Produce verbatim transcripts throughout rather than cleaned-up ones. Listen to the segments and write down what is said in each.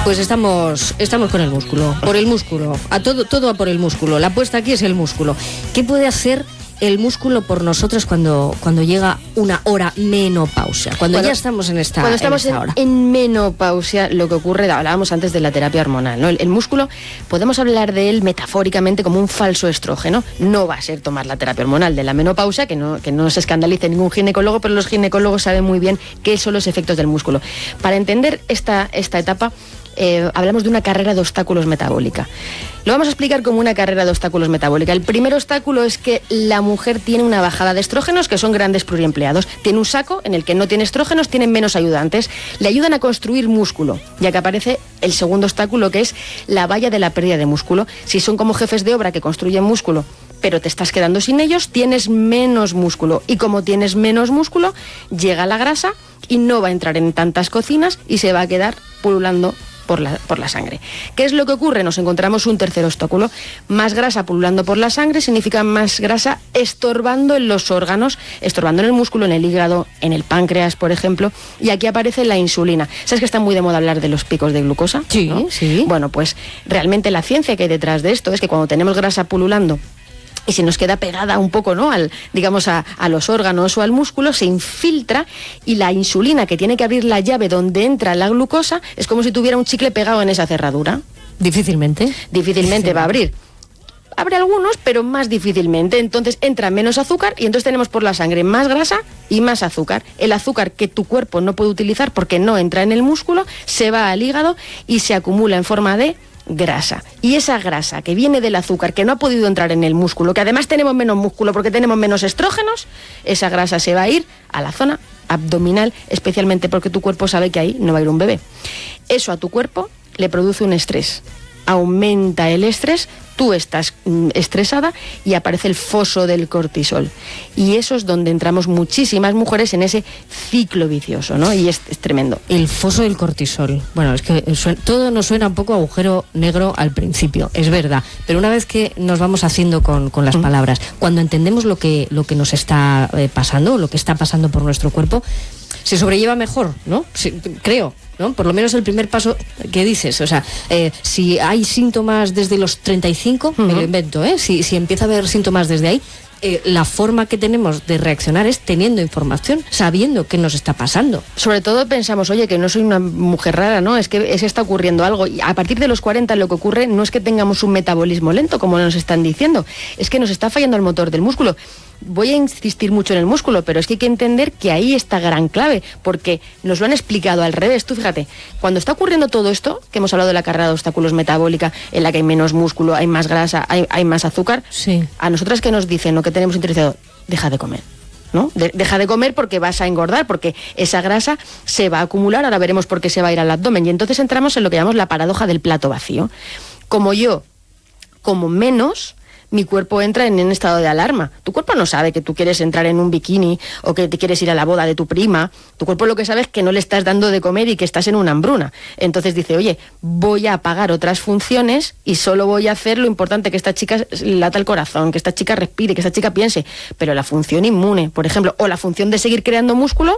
Pues estamos, estamos con el músculo, por el músculo, a todo, todo a por el músculo. La apuesta aquí es el músculo. ¿Qué puede hacer el músculo por nosotros cuando, cuando llega una hora menopausia? Cuando Bueno, ya estamos en esta, cuando estamos en esta en, hora. en menopausia, lo que ocurre, hablábamos antes de la terapia hormonal, ¿no? El, el músculo, podemos hablar de él metafóricamente como un falso estrógeno. No va a ser tomar la terapia hormonal de la menopausia, que no, que no se escandalice ningún ginecólogo, pero los ginecólogos saben muy bien qué son los efectos del músculo. Para entender esta, esta etapa, Eh, hablamos de una carrera de obstáculos metabólica. Lo vamos a explicar como una carrera de obstáculos metabólica. El primer obstáculo es que la mujer tiene una bajada de estrógenos, que son grandes pluriempleados. Tiene un saco en el que no tiene estrógenos, tienen menos ayudantes. Le ayudan a construir músculo, ya que aparece el segundo obstáculo, que es la valla de la pérdida de músculo. Si son como jefes de obra que construyen músculo, pero te estás quedando sin ellos, tienes menos músculo. Y como tienes menos músculo, llega la grasa y no va a entrar en tantas cocinas y se va a quedar pululando Por la, por la sangre. ¿Qué es lo que ocurre? Nos encontramos un tercer obstáculo. Más grasa pululando por la sangre significa más grasa estorbando en los órganos, estorbando en el músculo, en el hígado, en el páncreas, por ejemplo. Y aquí aparece la insulina. ¿Sabes que está muy de moda hablar de los picos de glucosa? Sí, ¿no? sí. Bueno, pues realmente la ciencia que hay detrás de esto es que cuando tenemos grasa pululando y se nos queda pegada un poco, ¿no?, al, digamos, a, a los órganos o al músculo, se infiltra y la insulina, que tiene que abrir la llave donde entra la glucosa, es como si tuviera un chicle pegado en esa cerradura. Difícilmente. Difícilmente va a abrir. Abre algunos, pero más difícilmente. Entonces entra menos azúcar y entonces tenemos por la sangre más grasa y más azúcar. El azúcar que tu cuerpo no puede utilizar porque no entra en el músculo, se va al hígado y se acumula en forma de grasa. Y esa grasa que viene del azúcar, que no ha podido entrar en el músculo, que además tenemos menos músculo porque tenemos menos estrógenos, esa grasa se va a ir a la zona abdominal, especialmente porque tu cuerpo sabe que ahí no va a ir un bebé. Eso a tu cuerpo le produce un estrés. Aumenta el estrés, tú estás mm, estresada y aparece el foso del cortisol. Y eso es donde entramos muchísimas mujeres en ese ciclo vicioso, ¿no? Y es, es tremendo. El foso del cortisol. Bueno, es que suena, todo nos suena un poco a agujero negro al principio, es verdad. Pero una vez que nos vamos haciendo con, con las mm. palabras, cuando entendemos lo que, lo que nos está eh, pasando, lo que está pasando por nuestro cuerpo, se sobrelleva mejor, ¿no? Sí, creo, ¿no? Por lo menos el primer paso que dices, o sea, eh, si hay síntomas desde los treinta y cinco, uh-huh. me lo invento, ¿eh? Si, si empieza a haber síntomas desde ahí, eh, la forma que tenemos de reaccionar es teniendo información, sabiendo qué nos está pasando. Sobre todo pensamos, oye, que no soy una mujer rara, ¿no? Es que es que está ocurriendo algo. Y a partir de los cuarenta lo que ocurre no es que tengamos un metabolismo lento, como nos están diciendo, es que nos está fallando el motor del músculo. Voy a insistir mucho en el músculo, pero es que hay que entender que ahí está gran clave, porque nos lo han explicado al revés. Tú fíjate, cuando está ocurriendo todo esto, que hemos hablado de la carrera de obstáculos metabólica, en la que hay menos músculo, hay más grasa, hay, hay más azúcar, sí. A nosotras que nos dicen, lo que tenemos interesado, deja de comer, ¿no? De, deja de comer porque vas a engordar, porque esa grasa se va a acumular, ahora veremos por qué se va a ir al abdomen, y entonces entramos en lo que llamamos la paradoja del plato vacío. Como yo como menos, mi cuerpo entra en un estado de alarma. Tu cuerpo no sabe que tú quieres entrar en un bikini o que te quieres ir a la boda de tu prima. Tu cuerpo lo que sabe es que no le estás dando de comer y que estás en una hambruna. Entonces dice, oye, voy a apagar otras funciones y solo voy a hacer lo importante, que esta chica lata el corazón, que esta chica respire, que esta chica piense. Pero la función inmune, por ejemplo, o la función de seguir creando músculo,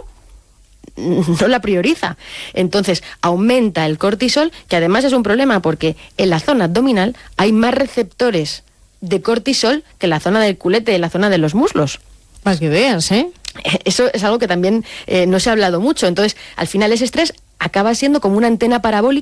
no la prioriza. Entonces aumenta el cortisol, que además es un problema porque en la zona abdominal hay más receptores de cortisol que en la zona del culete, en la zona de los muslos. Para que veas, ¿eh? Eso es algo que también eh, no se ha hablado mucho. Entonces, al final ese estrés acaba siendo como una antena parabólica